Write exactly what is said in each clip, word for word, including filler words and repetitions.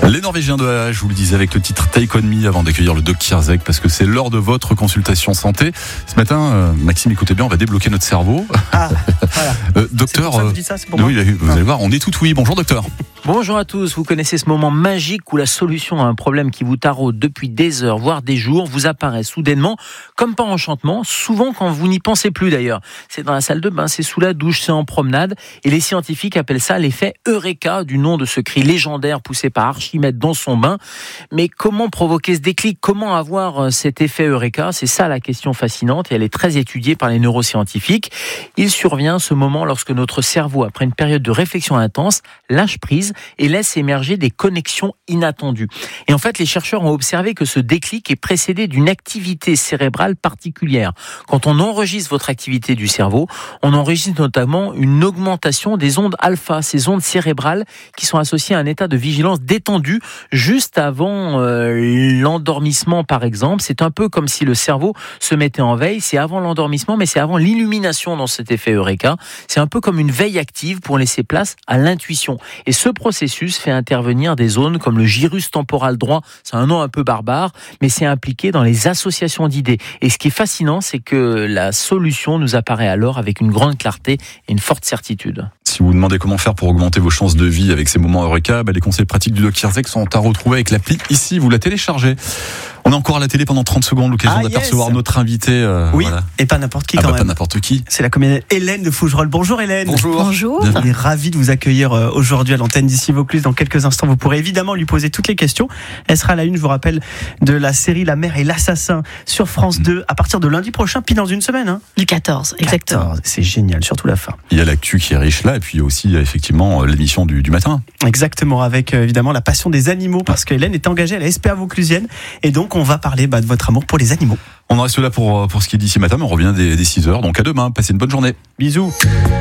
Les Norvégiens de H, je vous le disais avec le titre Take On Me avant d'accueillir le Doc Kierzek parce que c'est l'heure de votre consultation santé. Ce matin, euh, Maxime, écoutez bien, on va débloquer notre cerveau. Ah, voilà. euh, docteur, c'est pour ça que je dis ça, c'est pour oui, moi. vous allez voir, on est tout oui. Bonjour docteur. Bonjour à tous, vous connaissez ce moment magique où la solution à un problème qui vous taraude depuis des heures, voire des jours, vous apparaît soudainement, comme par enchantement, souvent quand vous n'y pensez plus d'ailleurs. C'est dans la salle de bain, c'est sous la douche, c'est en promenade, et les scientifiques appellent ça l'effet Eureka, du nom de ce cri légendaire poussé par Archimède dans son bain. Mais comment provoquer ce déclic ? Comment avoir cet effet Eureka ? C'est ça la question fascinante, et elle est très étudiée par les neuroscientifiques. Il survient ce moment lorsque notre cerveau, après une période de réflexion intense, lâche prise et laisse émerger des connexions inattendues. Et en fait, les chercheurs ont observé que ce déclic est précédé d'une activité cérébrale particulière. Quand on enregistre votre activité du cerveau, on enregistre notamment une augmentation des ondes alpha, ces ondes cérébrales qui sont associées à un état de vigilance détendu juste avant euh, l'endormissement, par exemple. C'est un peu comme si le cerveau se mettait en veille. C'est avant l'endormissement, mais c'est avant l'illumination dans cet effet Eureka. C'est un peu comme une veille active pour laisser place à l'intuition. Et ce processus fait intervenir des zones comme le gyrus temporal droit, c'est un nom un peu barbare, mais c'est impliqué dans les associations d'idées. Et ce qui est fascinant, c'est que la solution nous apparaît alors avec une grande clarté et une forte certitude. Si vous vous demandez comment faire pour augmenter vos chances de vie avec ces moments Eureka, bah les conseils pratiques du Doc Kierzek sont à retrouver avec l'appli ici, vous la téléchargez. On est encore à la télé pendant trente secondes, l'occasion ah, d'apercevoir yes. notre invité. Euh, oui, voilà. Et pas n'importe qui ah, quand bah, même. Pas n'importe qui. C'est la comédienne Hélène de Fougerolles. Bonjour Hélène. Bonjour. Bonjour. On est ravis de vous accueillir aujourd'hui à l'antenne d'Ici Vaucluse. Dans quelques instants, vous pourrez évidemment lui poser toutes les questions. Elle sera à la une, je vous rappelle, de la série La mère et l'assassin sur France deux à partir de lundi prochain, puis dans une semaine. Hein. Le quatorze, exactement. quatorze, c'est génial, surtout la fin. Il y a l'actu qui est riche là, et puis il y a aussi effectivement l'émission du, du matin. Exactement, avec euh, évidemment la passion des animaux, parce que Hélène est engagée à la S P A Vauclusienne, et donc on va parler bah, de votre amour pour les animaux. On en reste là pour, pour ce qui est d'ici matin, mais on revient des, des six heures, donc à demain, passez une bonne journée. Bisous.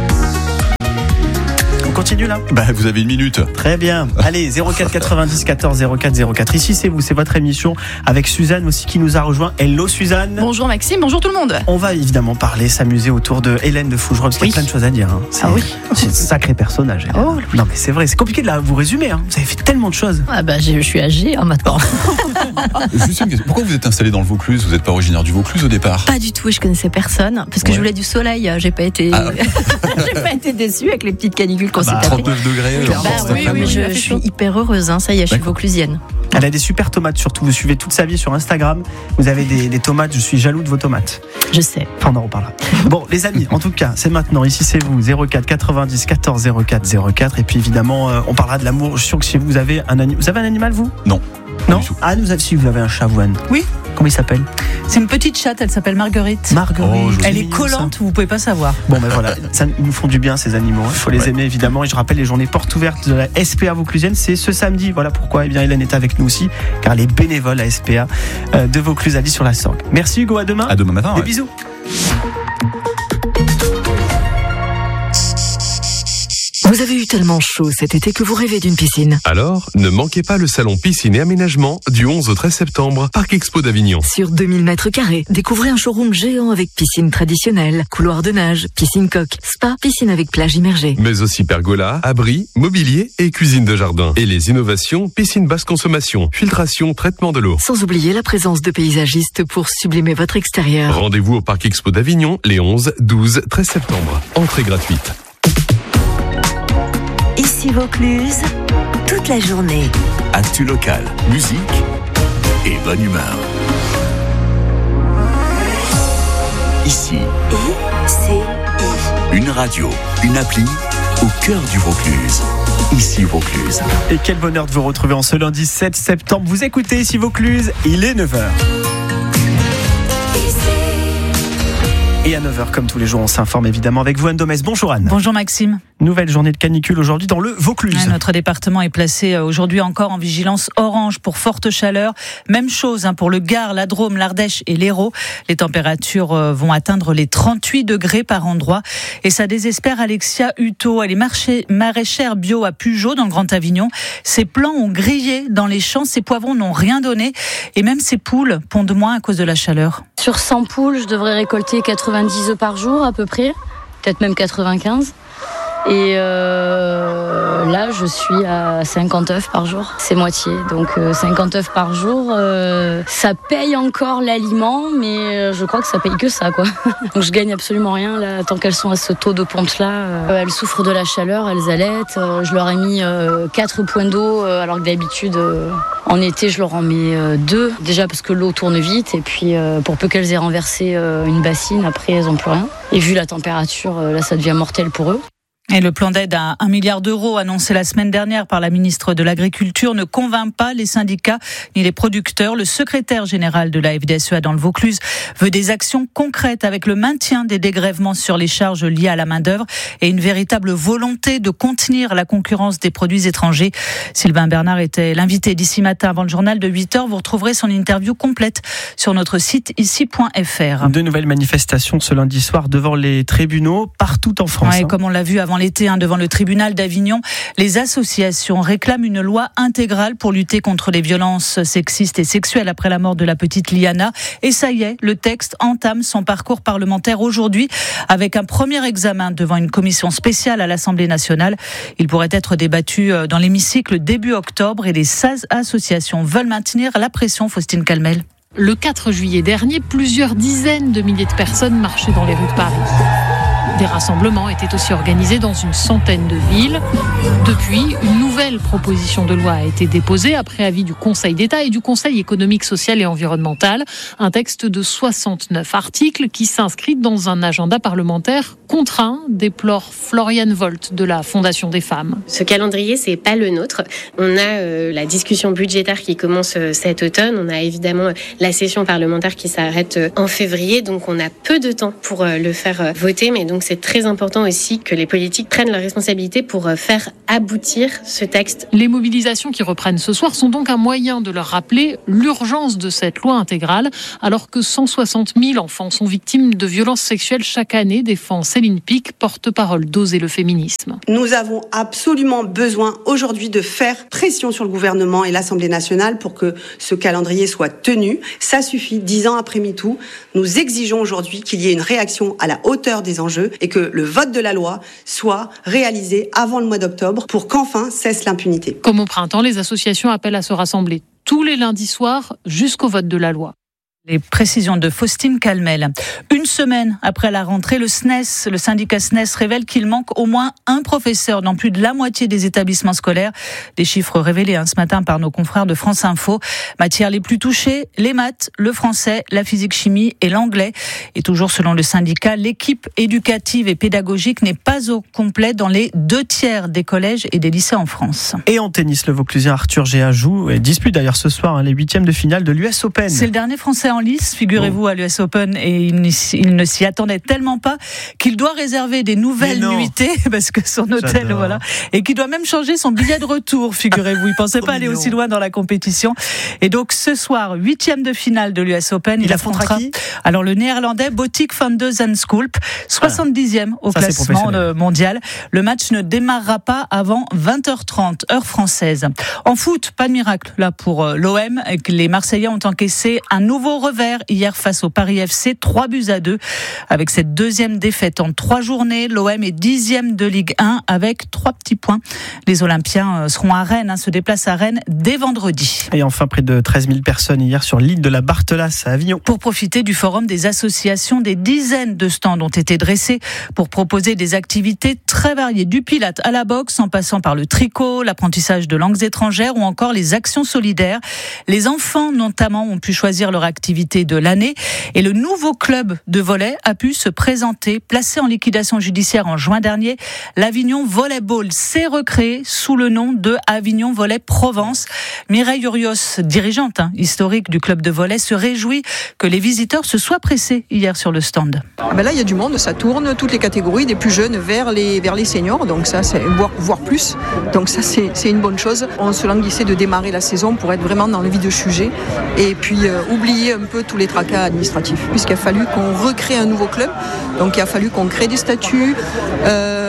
On continue là ? Bah, vous avez une minute. Très bien. Allez, zéro quatre quatre-vingt-dix quatorze zéro quatre zéro quatre. Ici, c'est vous, c'est votre émission avec Suzanne aussi qui nous a rejoint. Hello Suzanne. Bonjour Maxime, bonjour tout le monde. On va évidemment parler, s'amuser autour de Hélène de Fougerolles, parce qu'il y a Oui. plein de choses à dire. Hein. C'est, Ah oui. c'est un sacré personnage. Hélène. Oh, oui. Non mais c'est vrai, c'est compliqué de la, vous résumer. Hein. Vous avez fait tellement de choses. Ah bah je suis âgée hein, maintenant. Juste une question. Pourquoi vous êtes installé dans le Vaucluse ? Vous n'êtes pas originaire du Vaucluse au départ ? Pas du tout, je connaissais personne parce que Ouais. je voulais du soleil. J'ai pas été, Ah. j'ai pas été déçue avec les petites canicules qu'on Ah bah, s'est tapées. trente-neuf degrés. Oui, alors, Bah cet oui, oui, après-midi. je, je suis hyper heureuse. Hein. Ça y est, je suis D'accord. vauclusienne. Elle a des super tomates surtout. Vous suivez toute sa vie sur Instagram. Vous avez des, des tomates. Je suis jaloux de vos tomates. Je sais. Enfin, on en reparlera. Bon, les amis, en tout cas, c'est maintenant. Ici, c'est vous. zéro quatre quatre-vingt-dix quatorze zéro quatre zéro quatre. Et puis, évidemment, euh, on parlera de l'amour. Je suis sûr que si vous avez un animal. Vous avez un animal, vous ? Non. Non. du tout. Ah, nous avez, si vous avez un chat, vous, Anne. Oui. Comment il s'appelle ? C'est une petite chatte, elle s'appelle Marguerite. Marguerite. Oh, je- Elle C'est est mignon, collante, ça. vous pouvez pas savoir. Bon, ben voilà, ça ils nous font du bien, ces animaux. Il faut les Ouais. aimer, évidemment. Et je rappelle, les journées portes ouvertes de la S P A Vauclusienne, c'est ce samedi. Voilà pourquoi eh bien, Hélène est avec nous aussi, car elle est bénévole à S P A euh, de Vaucluse à Lis-sur-la-Sorgue. Merci Hugo, à demain. À demain matin. Des ouais. bisous. Vous avez eu tellement chaud cet été que vous rêvez d'une piscine. Alors, ne manquez pas le salon piscine et aménagement du onze au treize septembre, Parc Expo d'Avignon. Sur deux mille mètres carrés, découvrez un showroom géant avec piscine traditionnelle, couloir de nage, piscine coque, spa, piscine avec plage immergée. Mais aussi pergola, abri, mobilier et cuisine de jardin. Et les innovations, piscine basse consommation, filtration, traitement de l'eau. Sans oublier la présence de paysagistes pour sublimer votre extérieur. Rendez-vous au Parc Expo d'Avignon les onze, douze, treize septembre. Entrée gratuite. Ici Vaucluse, toute la journée. Actu local, musique et bonne humeur. Ici, I C I. une radio, une appli au cœur du Vaucluse. Ici Vaucluse. Et quel bonheur de vous retrouver en ce lundi sept septembre. Vous écoutez ici Vaucluse, il est neuf heures. Et à neuf heures, comme tous les jours, on s'informe évidemment avec vous, Anne Domès. Bonjour Anne. Bonjour Maxime. Nouvelle journée de canicule aujourd'hui dans le Vaucluse. Ouais, notre département est placé aujourd'hui encore en vigilance orange pour forte chaleur. Même chose hein, pour le Gard, la Drôme, l'Ardèche et l'Hérault. Les températures vont atteindre les trente-huit degrés par endroit. Et ça désespère Alexia Hutto. Elle est marché, maraîchère bio à Pugeot dans le Grand Avignon. Ses plants ont grillé dans les champs, ses poivrons n'ont rien donné. Et même ses poules pondent moins à cause de la chaleur. Sur cent poules, je devrais récolter quatre-vingt-dix œufs par jour à peu près, peut-être même quatre-vingt-quinze. Et euh, là, je suis à cinquante œufs par jour. C'est moitié. Donc euh, cinquante œufs par jour, euh, ça paye encore l'aliment, mais je crois que ça paye que ça, quoi. Donc je gagne absolument rien là, tant qu'elles sont à ce taux de ponte-là. Euh, elles souffrent de la chaleur, elles allaitent. Euh, je leur ai mis euh, quatre points d'eau, euh, alors que d'habitude, euh, en été, je leur en mets euh, deux. Déjà parce que l'eau tourne vite, et puis euh, pour peu qu'elles aient renversé euh, une bassine, après elles n'ont plus rien. Et vu la température, euh, là ça devient mortel pour eux. Et le plan d'aide à un milliard d'euros annoncé la semaine dernière par la ministre de l'Agriculture ne convainc pas les syndicats ni les producteurs. Le secrétaire général de la F D S E A dans le Vaucluse veut des actions concrètes avec le maintien des dégrèvements sur les charges liées à la main-d'œuvre et une véritable volonté de contenir la concurrence des produits étrangers. Sylvain Bernard était l'invité d'ici matin avant le journal de huit heures. Vous retrouverez son interview complète sur notre site ici point f r. De nouvelles manifestations ce lundi soir devant les tribunaux partout en France. Ouais, hein. Comme on l'a vu avant l'été, hein, devant le tribunal d'Avignon, les associations réclament une loi intégrale pour lutter contre les violences sexistes et sexuelles après la mort de la petite Liana. Et ça y est, le texte entame son parcours parlementaire aujourd'hui avec un premier examen devant une commission spéciale à l'Assemblée nationale. Il pourrait être débattu dans l'hémicycle début octobre et les seize associations veulent maintenir la pression. Faustine Calmel. Le quatre juillet dernier, plusieurs dizaines de milliers de personnes marchaient dans les rues de Paris. Des rassemblements étaient aussi organisés dans une centaine de villes. Depuis, une nouvelle proposition de loi a été déposée après avis du Conseil d'État et du Conseil économique, social et environnemental. Un texte de soixante-neuf articles qui s'inscrit dans un agenda parlementaire contraint, déplore Floriane Volt de la Fondation des femmes. Ce calendrier, c'est pas le nôtre. On a euh, la discussion budgétaire qui commence euh, cet automne. On a évidemment la session parlementaire qui s'arrête euh, en février. Donc on a peu de temps pour euh, le faire euh, voter. Mais donc c'est très important aussi que les politiques prennent leurs responsabilités pour faire aboutir ce texte. Les mobilisations qui reprennent ce soir sont donc un moyen de leur rappeler l'urgence de cette loi intégrale, alors que cent soixante mille enfants sont victimes de violences sexuelles chaque année, défend Céline Pic, porte-parole d'Oser le féminisme. Nous avons absolument besoin aujourd'hui de faire pression sur le gouvernement et l'Assemblée nationale pour que ce calendrier soit tenu. Ça suffit, dix ans après MeToo. Nous exigeons aujourd'hui qu'il y ait une réaction à la hauteur des enjeux et que le vote de la loi soit réalisé avant le mois d'octobre pour qu'enfin cesse l'impunité. Comme au printemps, les associations appellent à se rassembler tous les lundis soirs jusqu'au vote de la loi. Les précisions de Faustine Calmel. Une semaine après la rentrée, le S N E S, le syndicat S N E S révèle qu'il manque au moins un professeur dans plus de la moitié des établissements scolaires. Des chiffres révélés hein, ce matin par nos confrères de France Info. Matières les plus touchées, les maths, le français, la physique-chimie et l'anglais. Et toujours selon le syndicat, l'équipe éducative et pédagogique n'est pas au complet dans les deux tiers des collèges et des lycées en France. Et en tennis, le Vauclusien Arthur Géa joue et dispute d'ailleurs ce soir hein, les huitièmes de finale de l'U S Open. C'est le dernier français en lice, figurez-vous, à l'U S Open, et il, il ne s'y attendait tellement pas qu'il doit réserver des nouvelles nuitées parce que son hôtel, J'adore. voilà, et qu'il doit même changer son billet de retour, figurez-vous. Il pensait pas aller aussi loin dans la compétition. Et donc ce soir, huitième de finale de l'U S Open, il, il affrontera qui alors le Néerlandais Botic van de Zandschulp, soixante-dixième au Ça, classement mondial. Le match ne démarrera pas avant vingt heures trente heure française. En foot, pas de miracle là pour l'O M. Les Marseillais ont encaissé un nouveau revers hier face au Paris F C, trois buts à deux. Avec cette deuxième défaite en trois journées, l'O M est dixième de Ligue un avec trois petits points. Les Olympiens seront à Rennes, hein, se déplacent à Rennes dès vendredi. Et enfin, près de treize mille personnes hier sur l'île de la Barthelasse à Avignon. Pour profiter du forum des associations, des dizaines de stands ont été dressés pour proposer des activités très variées, du pilate à la boxe, en passant par le tricot, l'apprentissage de langues étrangères ou encore les actions solidaires. Les enfants, notamment, ont pu choisir leur activité de l'année et le nouveau club de volley a pu se présenter. Placé en liquidation judiciaire en juin dernier, l'Avignon Volleyball s'est recréé sous le nom de Avignon Volley Provence. Mireille Urios, dirigeante hein, historique du club de volley, se réjouit que les visiteurs se soient pressés hier sur le stand. Ben là, il y a du monde, ça tourne, toutes les catégories, des plus jeunes vers les, vers les seniors, donc ça, c'est voire, voire plus. Donc ça, c'est, c'est une bonne chose. On se languissait de démarrer la saison pour être vraiment dans le vif du sujet et puis euh, oublier un peu tous les tracas administratifs, puisqu'il a fallu qu'on recrée un nouveau club. Donc il a fallu qu'on crée des statuts, euh,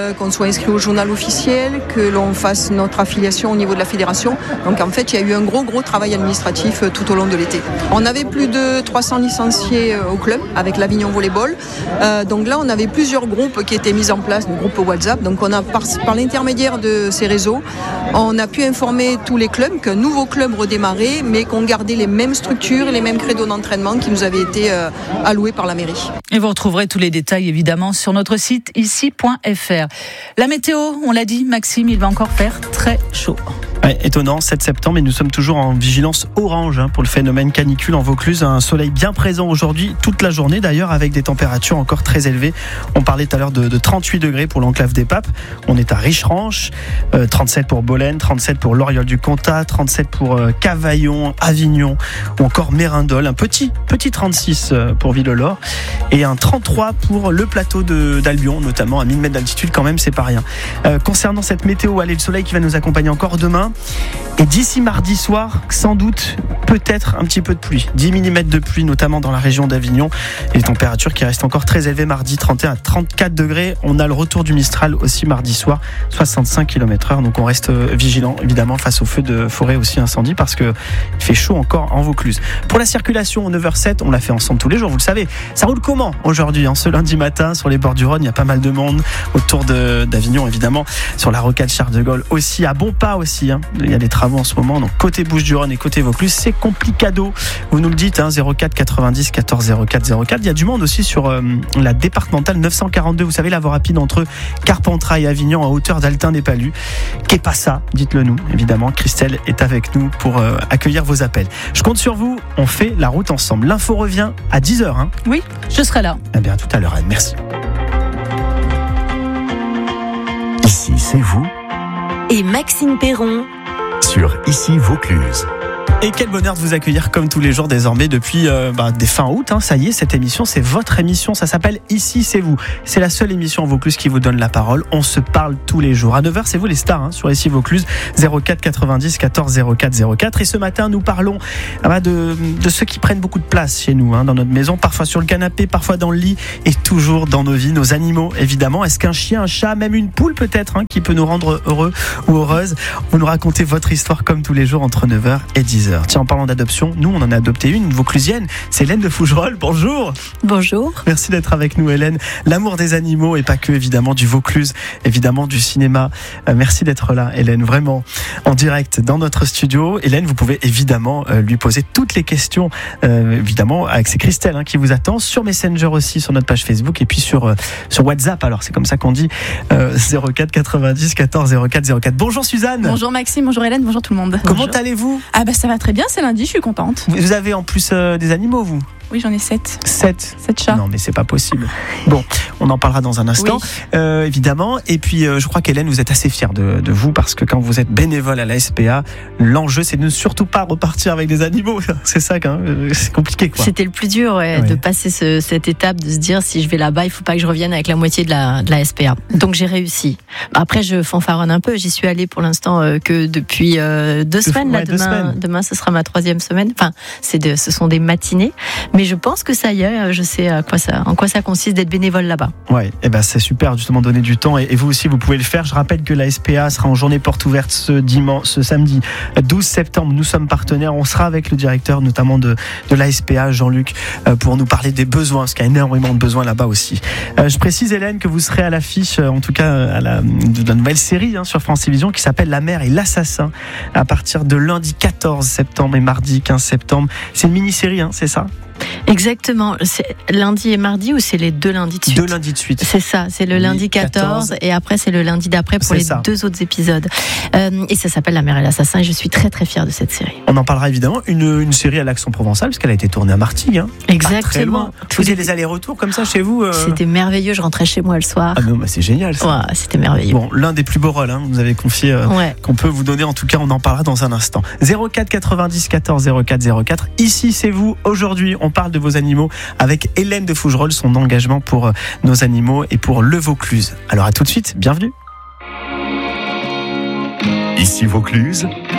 euh, qu'on soit inscrit au journal officiel, que l'on fasse notre affiliation au niveau de la fédération. Donc en fait, il y a eu un gros gros travail administratif euh, tout au long de l'été. On avait plus de trois cents licenciés euh, au club avec l'Avignon Volleyball. Euh, donc là, on avait plusieurs groupes qui étaient mis en place, des groupes WhatsApp. Donc on a par, par l'intermédiaire de ces réseaux, on a pu informer tous les clubs qu'un nouveau club redémarrait, mais qu'on gardait les mêmes structures et les mêmes credos d'entraînement qui nous avaient été euh, alloués par la mairie. Et vous retrouverez tous les détails évidemment sur notre site ici point f r. La météo, on l'a dit, Maxime, il va encore faire très chaud. Ouais, étonnant, sept septembre, et nous sommes toujours en vigilance orange hein, pour le phénomène canicule en Vaucluse. Un soleil bien présent aujourd'hui, toute la journée d'ailleurs, avec des températures encore très élevées. On parlait tout à l'heure de, de trente-huit degrés pour l'enclave des Papes. On est à Richeranche, euh, trente-sept pour Bolène, trente-sept pour l'Oriol-du-Comtat, trente-sept pour euh, Cavaillon, Avignon ou encore Mérindol. Un petit, petit trente-six pour Villelor et un trente-trois pour le plateau de, d'Albion, notamment à mille mètres d'altitude quand même, c'est pas rien. Euh, concernant cette météo, allez, le soleil qui va nous accompagner encore demain. Et d'ici mardi soir, sans doute, peut-être un petit peu de pluie. dix millimètres de pluie, notamment dans la région d'Avignon. Et les températures qui restent encore très élevées mardi, trente et un à trente-quatre degrés. On a le retour du Mistral aussi mardi soir, soixante-cinq kilomètres heure. Donc on reste vigilant, évidemment, face aux feux de forêt aussi incendie, parce qu'il fait chaud encore en Vaucluse. Pour la circulation, neuf heures sept, on l'a fait ensemble tous les jours, vous le savez. Ça roule comment aujourd'hui, hein, ce lundi matin, sur les bords du Rhône? Il y a pas mal de monde autour de, d'Avignon, évidemment. Sur la rocade Charles de Gaulle aussi, à Bonpas aussi. Hein. Il y a des travaux en ce moment, donc côté Bouches-du-Rhône et côté Vaucluse, c'est complicado. Vous nous le dites, hein, zéro quatre quatre-vingt-dix quatorze zéro quatre zéro quatre. Il y a du monde aussi sur euh, la départementale neuf cent quarante-deux. Vous savez, la voie rapide entre Carpentras et Avignon, à hauteur d'Altin-des-Palus. Qu'est pas ça? Dites-le nous, évidemment. Christelle est avec nous pour euh, accueillir vos appels. Je compte sur vous. On fait la route ensemble. L'info revient à dix heures. Hein. Oui, je serai là. Eh bien, à tout à l'heure, Anne. Merci. Ici, c'est vous. Et Maxime Perron sur Ici Vaucluse. Et quel bonheur de vous accueillir comme tous les jours désormais depuis euh, bah, des fin août. Hein, ça y est, cette émission, c'est votre émission. Ça s'appelle Ici, c'est vous. C'est la seule émission en Vaucluse qui vous donne la parole. On se parle tous les jours. À neuf heures, c'est vous les stars hein, sur Ici Vaucluse. zéro quatre quatre-vingt-dix quatorze zéro quatre zéro quatre. Et ce matin, nous parlons ah, de, de ceux qui prennent beaucoup de place chez nous, hein, dans notre maison. Parfois sur le canapé, parfois dans le lit. Et toujours dans nos vies, nos animaux, évidemment. Est-ce qu'un chien, un chat, même une poule peut-être, hein, qui peut nous rendre heureux ou heureuses? Vous nous racontez votre histoire comme tous les jours entre neuf heures et dix heures. Tiens, en parlant d'adoption, nous on en a adopté une, une Vauclusienne, c'est Hélène de Fougerolles. Bonjour. Bonjour. Merci d'être avec nous Hélène. L'amour des animaux et pas que, évidemment du Vaucluse, évidemment du cinéma. Euh, merci d'être là Hélène, vraiment en direct dans notre studio. Hélène, vous pouvez évidemment euh, lui poser toutes les questions, euh, évidemment avec c'est Christelle hein, qui vous attend sur Messenger aussi, sur notre page Facebook et puis sur, euh, sur WhatsApp, alors c'est comme ça qu'on dit, euh, zéro quatre quatre-vingt-dix quatorze zéro quatre zéro quatre. Bonjour Suzanne. Bonjour Maxime, bonjour Hélène, bonjour tout le monde. Comment bonjour. allez-vous? Ah bah ça va très bien, c'est lundi, je suis contente. Vous avez en plus euh, des animaux, vous? Oui, j'en ai sept. Sept. Sept chats. Non, mais c'est pas possible. Bon, on en parlera dans un instant, oui. euh, évidemment. Et puis, euh, je crois qu'Hélène, vous êtes assez fière de, de vous parce que quand vous êtes bénévole à la S P A, l'enjeu, c'est de ne surtout pas repartir avec des animaux. C'est ça, quand même. C'est compliqué, quoi. C'était le plus dur, ouais, ouais. de passer ce, cette étape, de se dire si je vais là-bas, il faut pas que je revienne avec la moitié de la, de la S P A. Donc, j'ai réussi. Après, je fanfaronne un peu. J'y suis allée pour l'instant euh, que depuis euh, deux semaines. Ouais, là, deux demain, semaines. demain, ce sera ma troisième semaine. Enfin, c'est de, ce sont des matinées. Mais je pense que ça y est, je sais à quoi ça, en quoi ça consiste d'être bénévole là-bas. Ouais, et ben c'est super justement donner du temps et, et vous aussi vous pouvez le faire. Je rappelle que la S P A sera en journée porte ouverte ce dimanche, ce samedi douze septembre. Nous sommes partenaires. On sera avec le directeur notamment de, de la S P A, Jean-Luc, euh, pour nous parler des besoins, parce qu'il y a énormément de besoins là-bas aussi. Euh, je précise Hélène que vous serez à l'affiche, euh, en tout cas à la, de la nouvelle série hein, sur France Télévisions qui s'appelle La mère et l'assassin à partir de lundi quatorze septembre et mardi quinze septembre. C'est une mini-série, hein, c'est ça? Exactement. C'est lundi et mardi ou c'est les deux lundis de suite? Deux lundis de suite. C'est ça, c'est le oui, lundi quatorze, quatorze et après c'est le lundi d'après pour c'est les ça. deux autres épisodes. Euh, et ça s'appelle La mère et l'assassin et je suis très très fière de cette série. On en parlera évidemment. Une, une série à l'accent provençal parce qu'elle a été tournée à Martigues. Hein. Exactement. Pas très loin. Vous avez des allers-retours comme ça chez vous euh... C'était merveilleux, je rentrais chez moi le soir. Ah non, bah c'est génial ça. Ouais, c'était merveilleux. Bon, l'un des plus beaux rôles, hein, vous nous avez confié euh, ouais. qu'on peut vous donner. En tout cas, on en parlera dans un instant. zéro quatre quatre-vingt-dix quatorze zéro quatre zéro quatre. Ici, c'est vous. Aujourd'hui, on parle de vos animaux avec Hélène de Fougerolles, son engagement pour nos animaux et pour le Vaucluse. Alors à tout de suite, bienvenue. Ici Vaucluse,